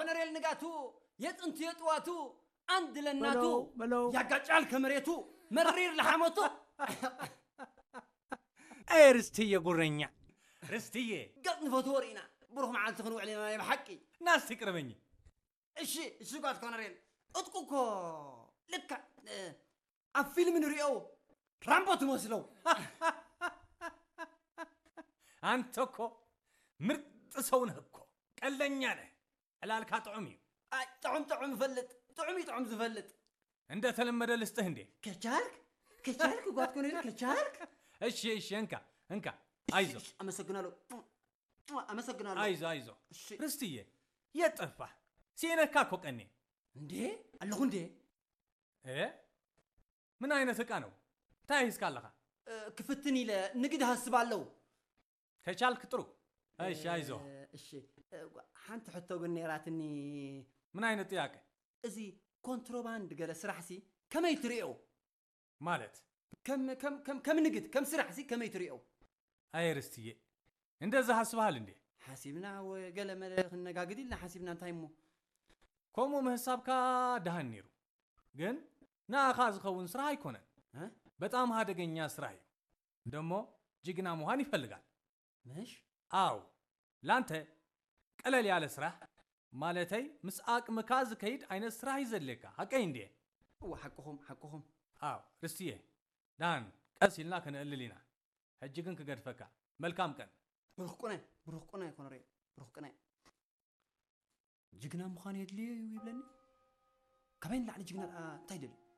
كونريل نقاتو يتنت يطواتو عند لناتو يا قاچال كمريتو مرير لحمتو ايرستيه قرنيا رستيه قطن فوتورينا بروح مع تخنو علينا بحقي ناس تقربني ايش قاعد كونريل اطقوكو لك افيلم نريو رامبو تمسلو انتكو مرت سونهكو قلنيا له علالك طعمي اي طعم فلت طعم زفلت عند تلمده لسته اندي كچالك قاعد كونريل كچالك ايش انكا ايزو امسكنالو ايزو رستيه يطفى سينكاكو قني እንዴ አለሁ እንዴ ምን አይነት ዕቃ ነው ታይስ ካለካ ክፍትኒ ለንግድ ሐስባለሁ ከቻልክ ጥሩ እሺ አይዞ እሺ ሓንቲ ሕቶ ግን ነራትኒ ምን አይነት ጥያቄ እዚ ኮንትሮባንድ ገለ ስራሕሲ ከመይ ትሪኦ ማለት ከም ንግድ ከም ስራሕሲ ከመይ ትሪኦ አይርስትዬ እንደዛ ሐስበሃል እንዴ ሐሲብና ወገለ መለኽ ነጋግዲልና ሐሲብና እንታይሞ كومو محسابكا دهنيرو ግን ናኻ ዝኸውን ስራ አይኮነን በጣም ሀደገኛ ስራ እዩ ደሞ ጅግና መሆን ይፈልጋል مش አው ላንተ ቀለል ያለ ስራ ማለተይ ምስአቅ መካዝ ከይድ አይነት ስራ ይዘለካ ሐቀይ እንዴ حقهم አው ርስቲዬ ዳን ቀሲልና ከነልሊና ህጅግን ከገድፈካ መልካም ቀን ብሩህ ቆና ይኮነሬ ብሩህ ቆና جigنا مخان يدلي ويبلني كمان لعني جigنا تايدل